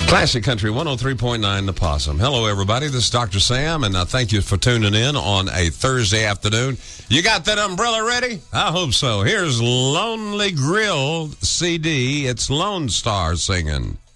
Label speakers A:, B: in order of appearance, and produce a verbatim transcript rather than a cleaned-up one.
A: Classic Country one oh three point nine The Possum. Hello, everybody. This is Doctor Sam, and uh, thank you for tuning in on a Thursday afternoon. You got that umbrella ready? I hope so. Here's Lonely Grill C D. It's Lone Star singing.